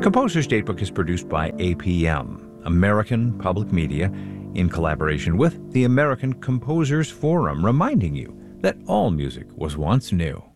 Composer's Datebook is produced by APM, American Public Media, in collaboration with the American Composers Forum, reminding you that all music was once new.